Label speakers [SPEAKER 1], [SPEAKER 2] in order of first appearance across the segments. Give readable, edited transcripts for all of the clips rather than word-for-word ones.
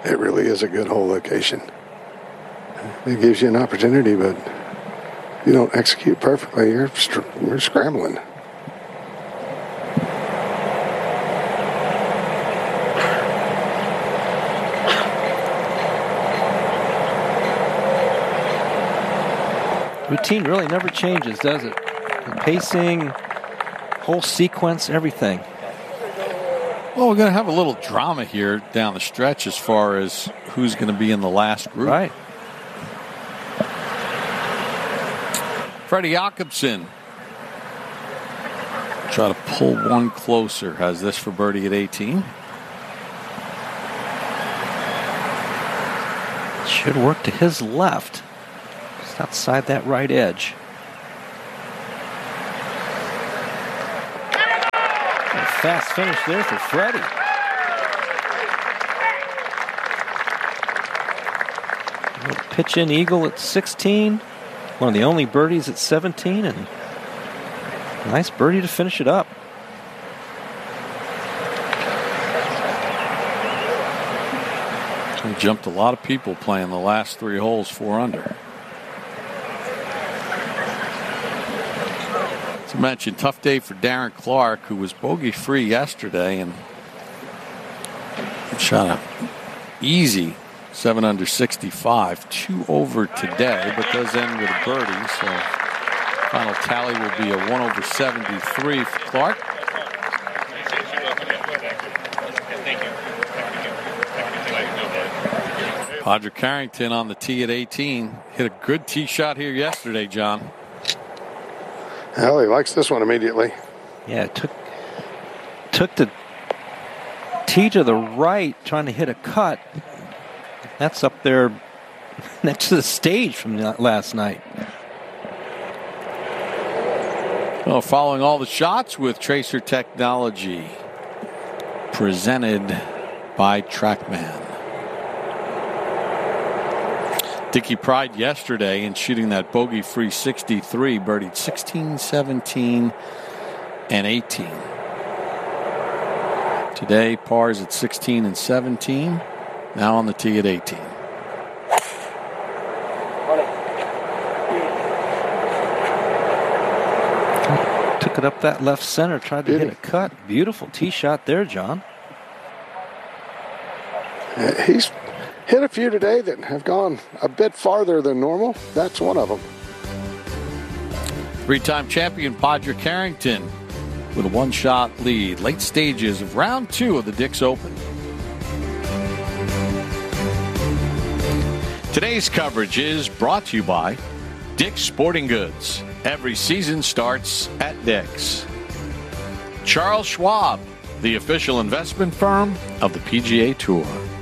[SPEAKER 1] It really is a good hole location. It gives you an opportunity, but if you don't execute perfectly, you're scrambling.
[SPEAKER 2] Routine really never changes, does it? The pacing, whole sequence, everything.
[SPEAKER 3] Well, we're going to have a little drama here down the stretch as far as who's going to be in the last group.
[SPEAKER 2] Right.
[SPEAKER 3] Freddie Jacobson. Try to pull one closer. Has this for birdie at 18.
[SPEAKER 2] Should work to his left. Just outside that right edge. Fast finish there for Freddie. Pitch in eagle at 16. One of the only birdies at 17, and a nice birdie to finish it up.
[SPEAKER 3] He jumped a lot of people playing the last 3 holes 4 under. As I mentioned, tough day for Darren Clark, who was bogey-free yesterday and shot a easy 7 under 65, 2 over today, but does end with a birdie. So final tally will be a 1 over 73 for Clark. Padraig Carrington on the tee at 18. Hit a good tee shot here yesterday, John.
[SPEAKER 1] Well, he likes this one immediately.
[SPEAKER 2] Yeah, it took the tee to the right, trying to hit a cut. That's up there next to the stage from last night.
[SPEAKER 3] Well, following all the shots with Tracer Technology, presented by TrackMan. Dickie Pride yesterday in shooting that bogey-free 63, birdied 16, 17, and 18. Today, pars at 16 and 17. Now on the tee at 18.
[SPEAKER 2] Took it up that left center, tried to hit a cut. Beautiful tee shot there, John.
[SPEAKER 1] He's hit a few today that have gone a bit farther than normal. That's one of them.
[SPEAKER 3] 3-time champion Padraig Carrington with a 1-shot lead. Late stages of round 2 of the Dick's Open. Today's coverage is brought to you by Dick's Sporting Goods. Every season starts at Dick's. Charles Schwab, the official investment firm of the PGA Tour.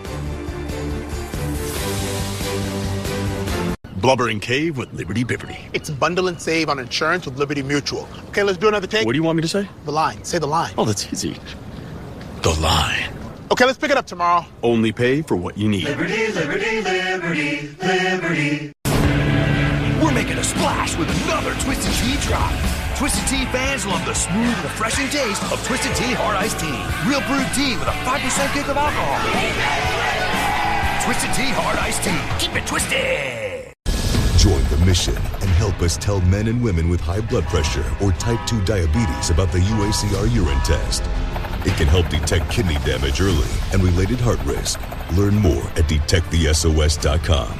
[SPEAKER 4] Blubbering Cave with Liberty Biverty.
[SPEAKER 5] It's bundle and save on insurance with Liberty Mutual. Okay, let's do another take.
[SPEAKER 4] What do you want me to say?
[SPEAKER 5] The line. Say the line.
[SPEAKER 4] Oh, that's easy. The line.
[SPEAKER 5] Okay, let's pick it up tomorrow.
[SPEAKER 4] Only pay for what you need.
[SPEAKER 6] Liberty, liberty, liberty, liberty.
[SPEAKER 7] We're making a splash with another Twisted Tea drop. Twisted Tea fans love the smooth, refreshing taste of Twisted Tea Hard Iced Tea. Real brewed tea with a 5% kick of alcohol. Twisted Tea Hard Iced Tea. Keep it twisted.
[SPEAKER 8] Join the mission and help us tell men and women with high blood pressure or type 2 diabetes about the UACR urine test. It can help detect kidney damage early and related heart risk. Learn more at detectthesos.com.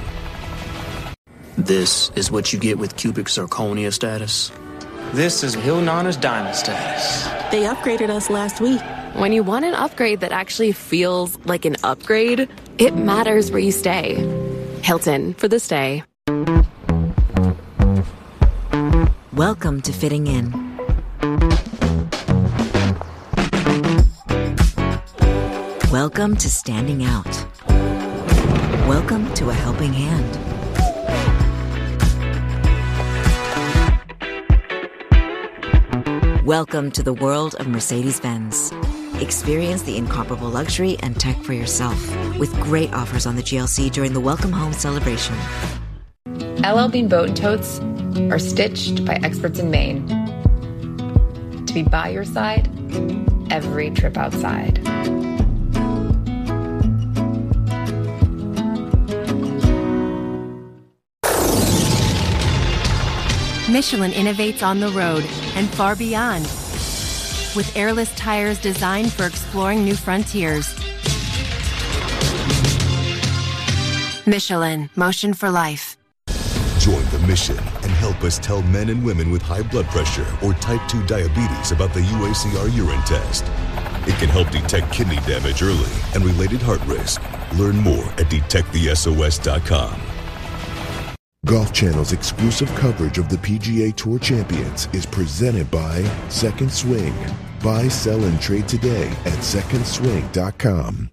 [SPEAKER 9] This is what you get with cubic zirconia status.
[SPEAKER 10] This is Hill Nana's diamond status.
[SPEAKER 11] They upgraded us last week.
[SPEAKER 12] When you want an upgrade that actually feels like an upgrade, it matters where you stay. Hilton for the stay.
[SPEAKER 13] Welcome to Fitting In. Welcome to Standing Out. Welcome to A Helping Hand. Welcome to the world of Mercedes-Benz. Experience the incomparable luxury and tech for yourself with great offers on the GLC during the Welcome Home celebration.
[SPEAKER 14] LL Bean boat and totes are stitched by experts in Maine to be by your side every trip outside.
[SPEAKER 15] Michelin innovates on the road and far beyond, with airless tires designed for exploring new frontiers. Michelin, motion for life.
[SPEAKER 8] Join the mission and help us tell men and women with high blood pressure or type 2 diabetes about the UACR urine test. It can help detect kidney damage early and related heart risk. Learn more at detectthesos.com.
[SPEAKER 16] Golf Channel's exclusive coverage of the PGA Tour Champions is presented by Second Swing. Buy, sell, and trade today at secondswing.com.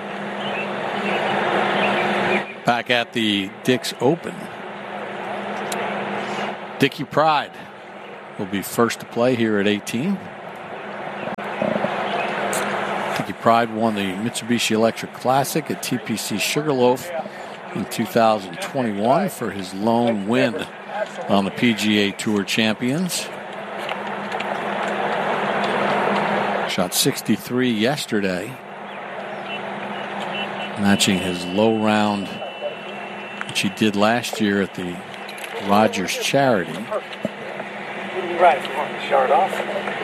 [SPEAKER 3] Back at the Dix Open. Dickie Pride will be first to play here at 18. Dickie Pride won the Mitsubishi Electric Classic at TPC Sugarloaf in 2021 for his lone win on the PGA Tour Champions. Shot 63 yesterday, matching his low round, which he did last year at the Rogers Charity.
[SPEAKER 17] Right, if you want to start off.